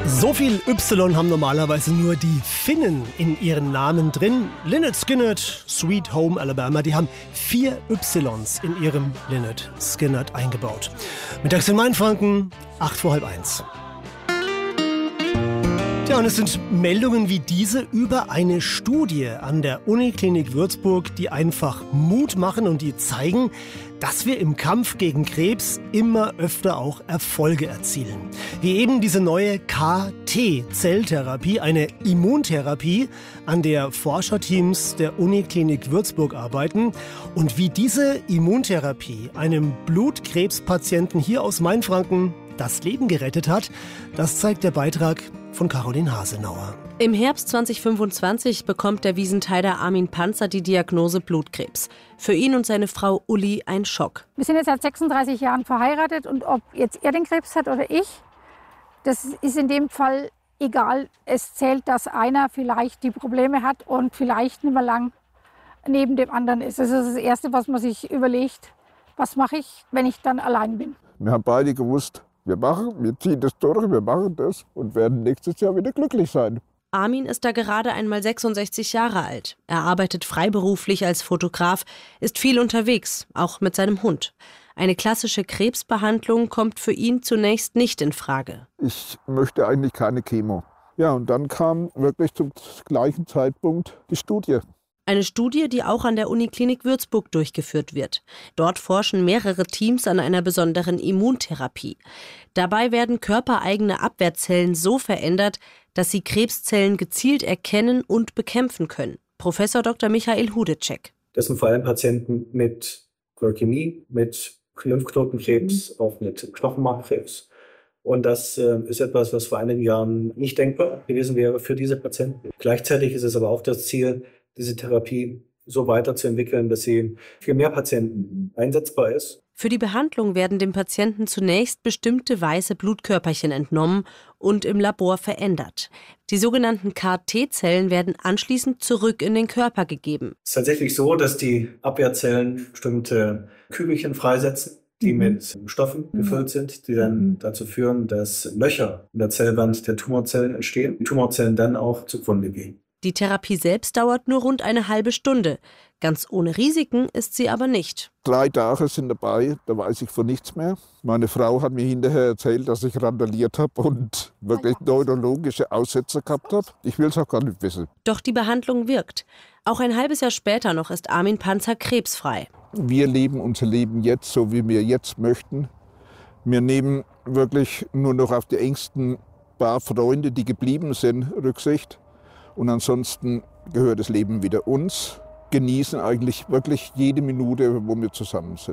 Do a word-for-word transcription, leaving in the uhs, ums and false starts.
So viel Y haben normalerweise nur die Finnen in ihren Namen drin. Lynyrd Skynyrd, Sweet Home Alabama, die haben vier Ys in ihrem Lynyrd Skynyrd eingebaut. Mittags in Mainfranken, acht vor halb eins. Ja, und es sind Meldungen wie diese über eine Studie an der Uniklinik Würzburg, die einfach Mut machen und die zeigen, dass wir im Kampf gegen Krebs immer öfter auch Erfolge erzielen. Wie eben diese neue K T-Zelltherapie, eine Immuntherapie, an der Forscherteams der Uniklinik Würzburg arbeiten. Und wie diese Immuntherapie einem Blutkrebspatienten hier aus Mainfranken das Leben gerettet hat, das zeigt der Beitrag von Caroline Hasenauer. Im Herbst zwanzig fünfundzwanzig bekommt der Wiesenteider Armin Panzer die Diagnose Blutkrebs. Für ihn und seine Frau Uli ein Schock. Wir sind jetzt seit sechsunddreißig Jahren verheiratet und ob jetzt er den Krebs hat oder ich, das ist in dem Fall egal. Es zählt, dass einer vielleicht die Probleme hat und vielleicht nicht mehr lang neben dem anderen ist. Das ist das Erste, was man sich überlegt, was mache ich, wenn ich dann allein bin. Wir haben beide gewusst, wir machen, wir ziehen das durch, wir machen das und werden nächstes Jahr wieder glücklich sein. Armin ist da gerade einmal sechsundsechzig Jahre alt. Er arbeitet freiberuflich als Fotograf, ist viel unterwegs, auch mit seinem Hund. Eine klassische Krebsbehandlung kommt für ihn zunächst nicht in Frage. Ich möchte eigentlich keine Chemo. Ja, und dann kam wirklich zum gleichen Zeitpunkt die Studie. Eine Studie, die auch an der Uniklinik Würzburg durchgeführt wird. Dort forschen mehrere Teams an einer besonderen Immuntherapie. Dabei werden körpereigene Abwehrzellen so verändert, dass sie Krebszellen gezielt erkennen und bekämpfen können. Professor Doktor Michael Hudecek. Das sind vor allem Patienten mit Leukämie, mit Lymphknotenkrebs, auch mit Knochenmarkkrebs. Und das äh, ist etwas, was vor einigen Jahren nicht denkbar gewesen wäre für diese Patienten. Gleichzeitig ist es aber auch das Ziel, diese Therapie so weiterzuentwickeln, dass sie für mehr Patienten einsetzbar ist. Für die Behandlung werden dem Patienten zunächst bestimmte weiße Blutkörperchen entnommen und im Labor verändert. Die sogenannten K T-Zellen werden anschließend zurück in den Körper gegeben. Es ist tatsächlich so, dass die Abwehrzellen bestimmte Kügelchen freisetzen, die mit Stoffen gefüllt sind, die dann dazu führen, dass Löcher in der Zellwand der Tumorzellen entstehen, die Tumorzellen dann auch zugrunde gehen. Die Therapie selbst dauert nur rund eine halbe Stunde. Ganz ohne Risiken ist sie aber nicht. Drei Tage sind dabei, da weiß ich von nichts mehr. Meine Frau hat mir hinterher erzählt, dass ich randaliert habe und wirklich neurologische Aussätze gehabt habe. Ich will es auch gar nicht wissen. Doch die Behandlung wirkt. Auch ein halbes Jahr später noch ist Armin Panzer krebsfrei. Wir leben unser Leben jetzt, so wie wir jetzt möchten. Wir nehmen wirklich nur noch auf die engsten paar Freunde, die geblieben sind, Rücksicht. Und ansonsten gehört das Leben wieder uns. Genießen eigentlich wirklich jede Minute, wo wir zusammen sind.